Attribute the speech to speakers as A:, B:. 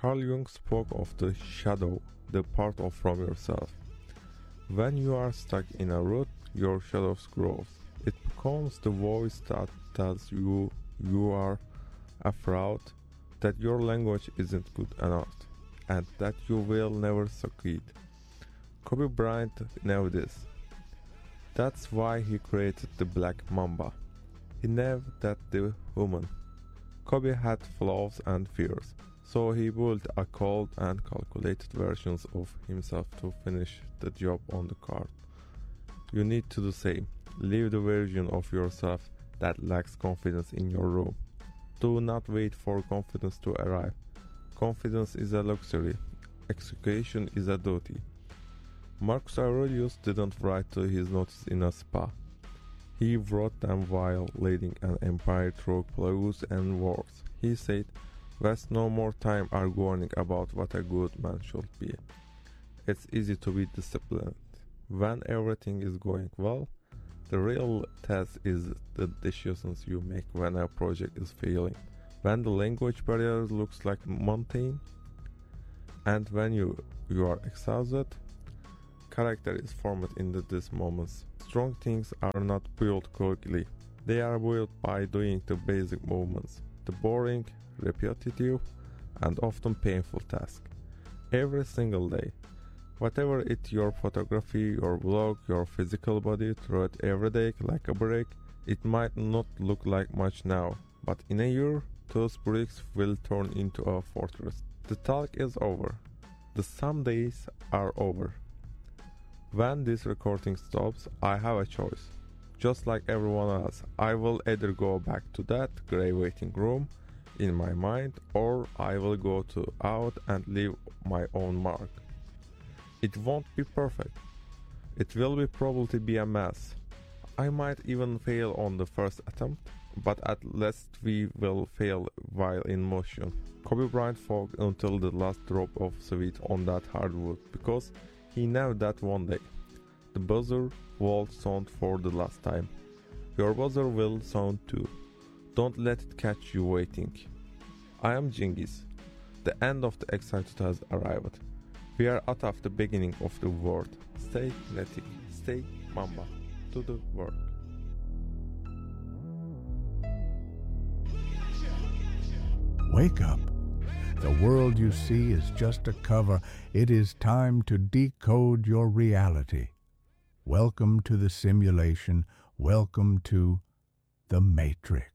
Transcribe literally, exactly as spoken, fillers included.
A: Carl Jung spoke of the shadow, the part of from yourself. When you are stuck in a rut, your shadow grows. It becomes the voice that tells you you are a fraud, that your language isn't good enough, and that you will never succeed. Kobe Bryant knew this. That's why he created the Black Mamba. He knew that the human Kobe had flaws and fears, so he built a cold and calculated versions of himself to finish the job on the court. You need to do the same. Leave the version of yourself that lacks confidence in your room. Do not wait for confidence to arrive. Confidence is a luxury. Execution is a duty. Marcus Aurelius didn't write his notes in a spa. He wrote them while leading an empire through plagues and wars. He said, "Waste no more time arguing about what a good man should be. It's easy to be disciplined. When everything is going well, the real test is the decisions you make when a project is failing, when the language barrier looks like a mountain, and when you, you are exhausted." Character is formed in the, these moments. Strong things are not built quickly. They are built by doing the basic movements, the boring, repetitive, and often painful task, every single day. Whatever it your photography, your blog, your physical body, throw it every day like a brick. It might not look like much now, but in a year, those bricks will turn into a fortress. The talk is over. The some days are over. When this recording stops, I have a choice. Just like everyone else, I will either go back to that grey waiting room in my mind, or I will go to out and leave my own mark. It won't be perfect. It will be probably be a mess. I might even fail on the first attempt, but at least we will fail while in motion. Kobe Bryant fought until the last drop of sweat on that hardwood because he knew that one day the buzzer will sound for the last time. Your buzzer will sound too. Don't let it catch you waiting. I am Cengiz. The end of the excited has arrived. We are out of the beginning of the world. Stay kinetic, stay Mamba, to the work.
B: Wake up. The world you see is just a cover. It is time to decode your reality. Welcome to the simulation. Welcome to the Matrix.